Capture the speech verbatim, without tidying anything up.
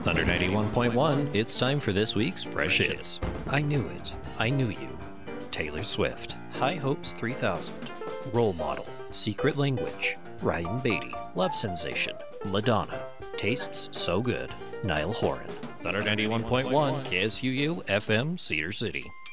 Thunder ninety-one point one, it's time for this week's Fresh Hits. I Knew It, I Knew You, Taylor Swift, High Hopes three thousand, Role Model, Secret Language, Ryan Beatty, Love Sensation, Madonna, Tastes So Good, Niall Horan. Thunder ninety-one point one, K S U U, F M, Cedar City.